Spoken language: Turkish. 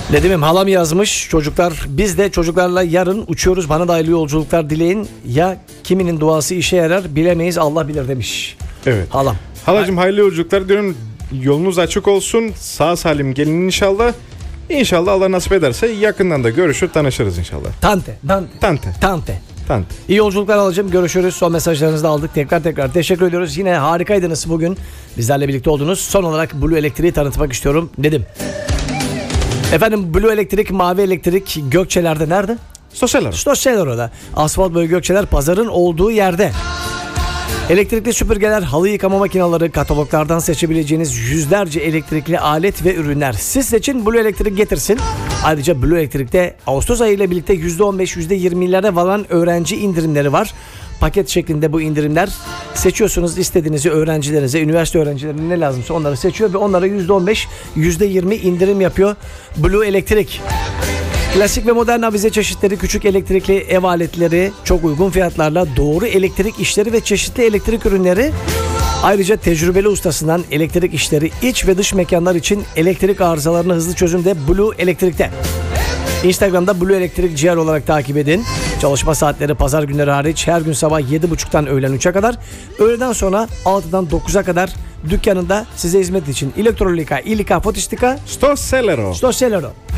Nedim'im halam yazmış. Çocuklar biz de çocuklarla yarın uçuyoruz. Bana da hayırlı yolculuklar dileyin. Ya kiminin duası işe yarar bilemeyiz, Allah bilir demiş. Evet. Halam. Halacığım hayırlı yolculuklar diyorum. Yolunuz açık olsun. Sağ salim gelin inşallah. İnşallah Allah nasip ederse yakından da görüşür tanışırız inşallah. Tante. Tante. İyi yolculuklar alacağım. Görüşürüz. Son mesajlarınızı da aldık. Tekrar teşekkür ediyoruz. Yine harikaydınız bugün. Bizlerle birlikte oldunuz. Son olarak Blue Elektrik'i tanıtmak istiyorum. Nedim. Efendim Blue Elektrik, mavi elektrik Gökçeler'de nerede? Stoşeler orada. Asfalt boyu Gökçeler pazarın olduğu yerde. Elektrikli süpürgeler, halı yıkama makineleri, kataloglardan seçebileceğiniz yüzlerce elektrikli alet ve ürünler. Siz seçin, Blue Elektrik getirsin. Ayrıca Blue Elektrik'te Ağustos ayı ile birlikte %15, %20'lere varan öğrenci indirimleri var. Paket şeklinde bu indirimler, seçiyorsunuz istediğinizi, öğrencilerinize, üniversite öğrencilerine ne lazımsa onları seçiyor ve onlara %15, %20 indirim yapıyor Blue Elektrik. Klasik ve modern avize çeşitleri, küçük elektrikli ev aletleri, çok uygun fiyatlarla doğru elektrik işleri ve çeşitli elektrik ürünleri. Ayrıca tecrübeli ustasından elektrik işleri, iç ve dış mekanlar için elektrik arızalarını hızlı çözümde Blue Elektrik'te. Instagram'da Blue Elektrik GR olarak takip edin. Çalışma saatleri pazar günleri hariç her gün sabah 7.30'dan öğlen 3'e kadar, öğleden sonra 6'dan 9'a kadar dükkanında size hizmet için Elektrolika, İlika, Fotistika, Stoşelero.